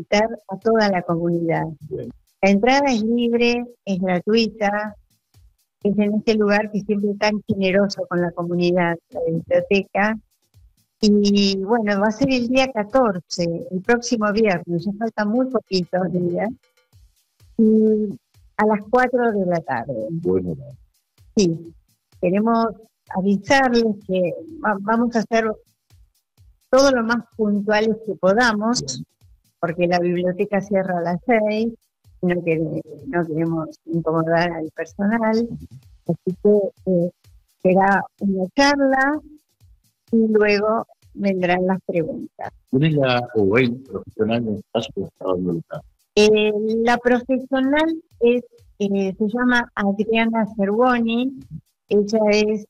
invitar a toda la comunidad. Bien. La entrada es libre, es gratuita, es en este lugar que siempre es tan generoso con la comunidad, la biblioteca. Y bueno, va a ser el día 14, el próximo viernes, ya faltan muy poquitos días, y a las 4 de la tarde. Bueno, Sí, queremos avisarles que vamos a hacer todo lo más puntuales que podamos, bien. porque la biblioteca cierra a las 6, no queremos incomodar al personal, así que será una charla y luego vendrán las preguntas. ¿Quién es el profesional en el caso de Estado de Libertad? La profesional se llama Adriana Cervoni, ella es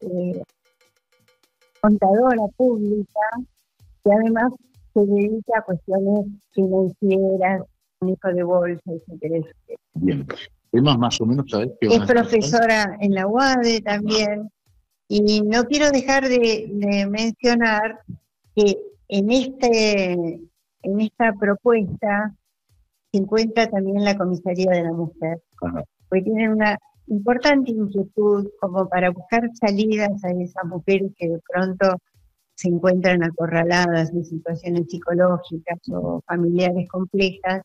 contadora pública y además se dedica a cuestiones financieras, manejo de bolsa, etcétera. Bien. ¿Temas más o menos sabés que van Es a tratar? profesora en la UADE también. Y no quiero dejar de mencionar que en esta propuesta se encuentra también la Comisaría de la Mujer, Ajá. porque tienen una importante inquietud como para buscar salidas a esas mujeres que de pronto se encuentran acorraladas en situaciones psicológicas o familiares complejas.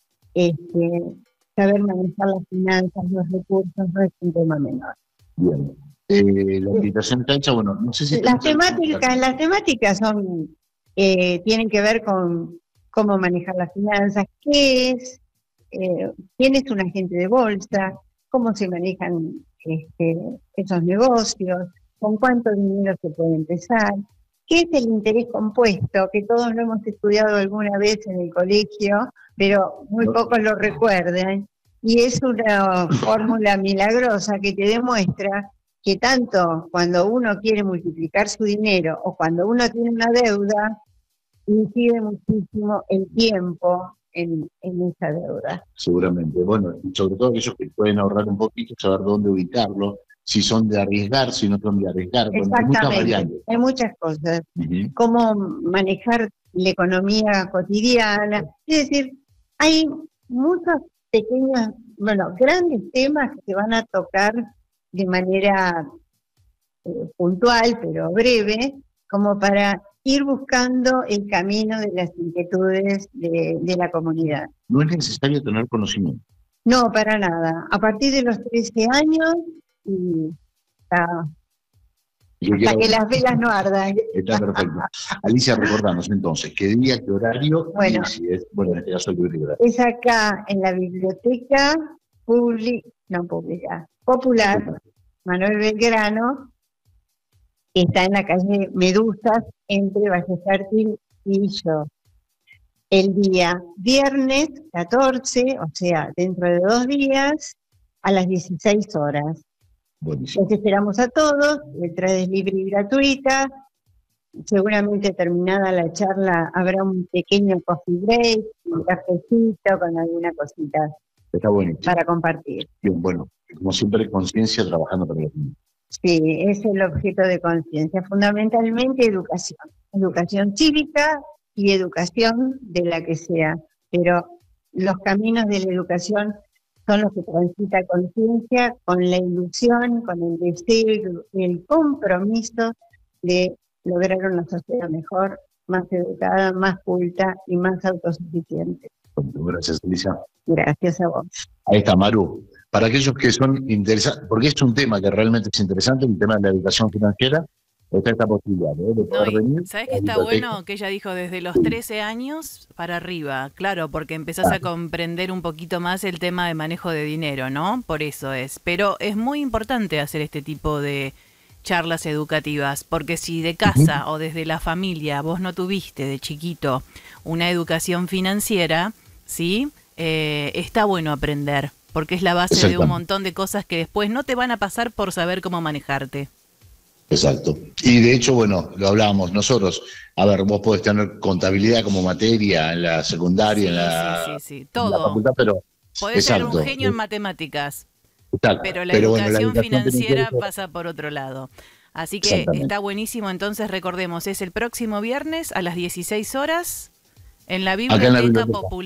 Saber manejar las finanzas, los recursos, no es un tema menor. Bien. La invitación está hecha, bueno, no sé si... Las temáticas son tienen que ver con cómo manejar las finanzas, quién es un agente de bolsa, cómo se manejan esos negocios, con cuánto dinero se puede empezar, qué es el interés compuesto, que todos lo hemos estudiado alguna vez en el colegio, pero muy pocos lo recuerdan, y es una fórmula milagrosa que te demuestra que tanto cuando uno quiere multiplicar su dinero o cuando uno tiene una deuda, incide muchísimo el tiempo en esa deuda. Seguramente. Bueno, y sobre todo aquellos que pueden ahorrar un poquito, saber dónde ubicarlo, si son de arriesgar, si no son de arriesgar. Bueno, hay muchas variantes. Hay muchas cosas. Uh-huh. Cómo manejar la economía cotidiana. Es decir, hay muchos pequeños, grandes temas que se van a tocar de manera puntual, pero breve, como para ir buscando el camino de las inquietudes de la comunidad. No es necesario tener conocimiento. No, para nada. A partir de los 13 años y hasta que las velas no ardan. Está perfecto. Alicia, recordamos entonces, ¿qué día, qué horario? Bueno, y si es, en este caso el libro. Es acá en la biblioteca popular Manuel Belgrano, que está en la calle Medusas, entre Valle Fértil y yo. El día viernes 14, o sea, dentro de 2 días, a las 16 horas. Buenísimo. Los esperamos a todos, la entrada es libre y gratuita. Seguramente terminada la charla habrá un pequeño coffee break, un cafecito con alguna cosita. Está buenísimo. Para compartir. Bien, bueno, como siempre, conciencia trabajando para los niños. Sí, es el objeto de conciencia, fundamentalmente educación cívica y educación de la que sea, pero los caminos de la educación son los que transita conciencia con la ilusión, con el deseo y el compromiso de lograr una sociedad mejor, más educada, más culta y más autosuficiente. Gracias, Alicia. Gracias a vos. Ahí está, Maru. Para aquellos que son interesados, porque es un tema que realmente es interesante, el tema de la educación financiera, está esta posibilidad de poder venir. ¿Sabes que está bueno que ella dijo desde los 13 años para arriba? Claro, porque empezás a comprender un poquito más el tema de manejo de dinero, ¿no? Por eso es. Pero es muy importante hacer este tipo de charlas educativas, porque si de casa o desde la familia vos no tuviste de chiquito una educación financiera, ¿sí? Está bueno aprender, porque es la base de un montón de cosas que después no te van a pasar por saber cómo manejarte. Exacto. Y de hecho, bueno, lo hablábamos nosotros. A ver, vos podés tener contabilidad como materia en la secundaria, en la facultad, pero... Podés ser un genio en matemáticas, pero la educación financiera pasa por otro lado. Así que está buenísimo. Entonces, recordemos, es el próximo viernes a las 16 horas en la Biblioteca Popular.